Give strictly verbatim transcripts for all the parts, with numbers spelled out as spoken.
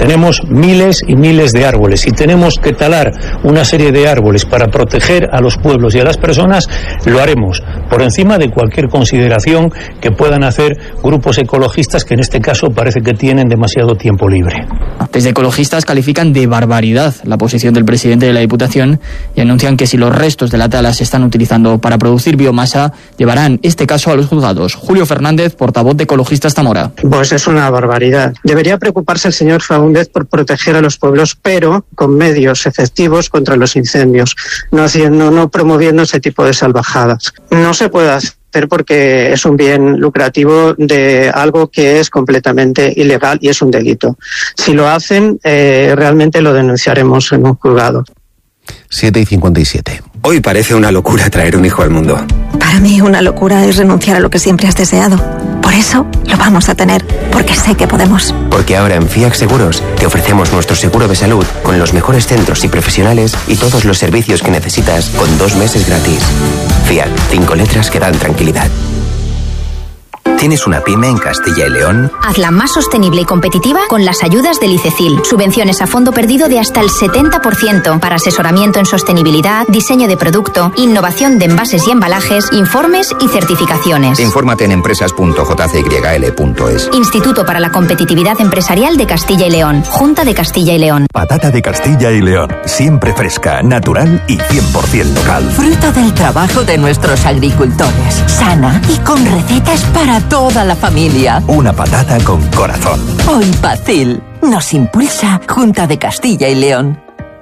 Tenemos miles y miles de árboles y tenemos que talar una serie de árboles para proteger a los pueblos y a las personas, lo haremos, por encima de cualquier consideración que puedan hacer grupos ecologistas que en este caso parece que tienen demasiado tiempo libre. Desde ecologistas califican de barbaridad la posición del presidente de la Diputación y anuncian que si los restos de la tala se están utilizando para producir biomasa, llevarán este caso a los juzgados. Julio Fernández, portavoz de Ecologistas Zamora. Pues es una barbaridad. Debería preocuparse el señor Fernández por proteger a los pueblos, pero con medios efectivos contra los incendios, no haciendo, no promoviendo ese tipo de salvajadas. No se puede hacer porque es un bien lucrativo de algo que es completamente ilegal y es un delito. Si lo hacen, eh, realmente lo denunciaremos en un juzgado. siete y cincuenta y siete. Hoy parece una locura traer un hijo al mundo. Para mí una locura es renunciar a lo que siempre has deseado. Por eso lo vamos a tener, porque sé que podemos. Porque ahora en Fiac Seguros te ofrecemos nuestro seguro de salud con los mejores centros y profesionales y todos los servicios que necesitas con dos meses gratis. Fiac, cinco letras que dan tranquilidad. ¿Tienes una pyme en Castilla y León? Hazla más sostenible y competitiva con las ayudas del ICECIL. Subvenciones a fondo perdido de hasta el setenta por ciento para asesoramiento en sostenibilidad, diseño de producto, innovación de envases y embalajes, informes y certificaciones. Infórmate en empresas punto j c y l punto es. Instituto para la Competitividad Empresarial de Castilla y León. Junta de Castilla y León. Patata de Castilla y León. Siempre fresca, natural y cien por ciento local. Fruto del trabajo de nuestros agricultores. Sana y con recetas para toda la familia. Una patata con corazón. Hoy Pacil nos impulsa Junta de Castilla y León.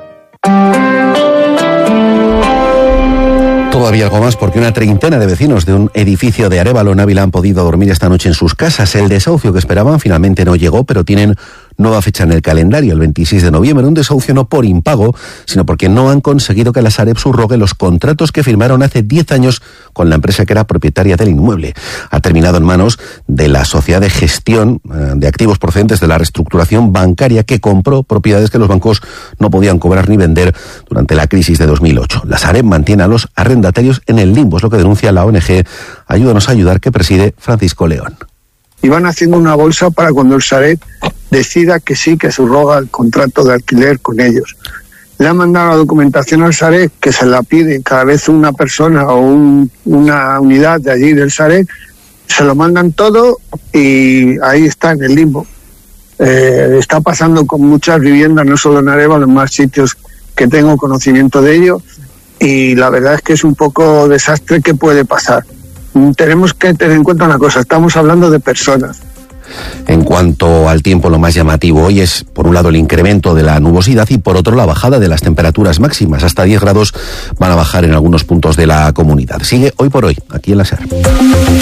Todavía algo más porque una treintena de vecinos de un edificio de Arévalo en Ávila han podido dormir esta noche en sus casas. El desahucio que esperaban finalmente no llegó, pero tienen nueva fecha en el calendario, el veintiséis de noviembre. Un desahucio no por impago, sino porque no han conseguido que la Sareb subrogue los contratos que firmaron hace diez años con la empresa que era propietaria del inmueble. Ha terminado en manos de la sociedad de gestión de activos procedentes de la reestructuración bancaria que compró propiedades que los bancos no podían cobrar ni vender durante la crisis de dos mil ocho. La Sareb mantiene a los arrendatarios en el limbo, es lo que denuncia la O N G Ayúdanos a Ayudar, que preside Francisco León. Y van haciendo una bolsa para cuando el Sareb decida que sí, que subroga el contrato de alquiler con ellos. Le han mandado la documentación al Sareb, que se la pide cada vez una persona o un, una unidad de allí del Sareb, se lo mandan todo y ahí está en el limbo. Eh, está pasando con muchas viviendas, no solo en Arévalo, en más sitios que tengo conocimiento de ello, y la verdad es que es un poco desastre que puede pasar. Tenemos que tener en cuenta una cosa, estamos hablando de personas. En cuanto al tiempo, lo más llamativo hoy es, por un lado, el incremento de la nubosidad y, por otro, la bajada de las temperaturas máximas. Hasta diez grados van a bajar en algunos puntos de la comunidad. Sigue Hoy por Hoy, aquí en la SER.